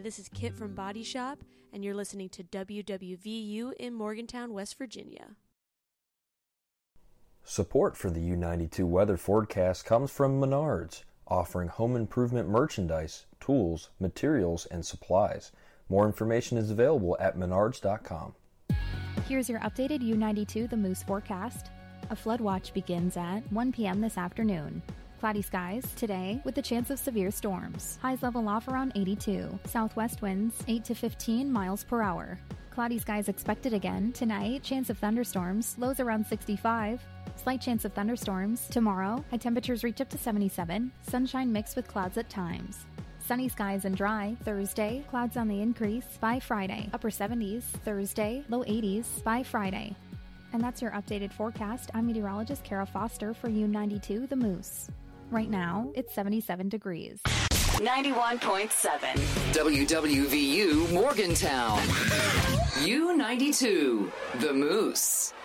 this is Kit from Body Shop, and you're listening to WWVU in Morgantown, West Virginia. Support for the U92 weather forecast comes from Menards, offering home improvement merchandise, tools, materials, and supplies. More information is available at menards.com. Here's your updated U92 The Moose forecast. A flood watch begins at 1 p.m. this afternoon. Cloudy skies today with a chance of severe storms. Highs level off around 82. Southwest winds 8 to 15 miles per hour. Cloudy skies expected again tonight. Chance of thunderstorms. Lows around 65. Slight chance of thunderstorms. Tomorrow, high temperatures reach up to 77. Sunshine mixed with clouds at times. Sunny skies and dry. Thursday, clouds on the increase by Friday. Upper 70s. Thursday, low 80s by Friday. And that's your updated forecast. I'm meteorologist Kara Foster for U92 The Moose. Right now, it's 77 degrees. 91.7 WWVU Morgantown. U92 The Moose.